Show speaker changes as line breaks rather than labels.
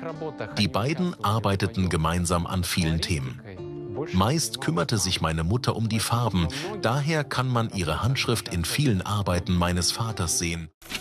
Die beiden arbeiteten gemeinsam an vielen Themen. Meist kümmerte sich meine Mutter um die Farben, daher kann man ihre Handschrift in vielen Arbeiten meines Vaters sehen.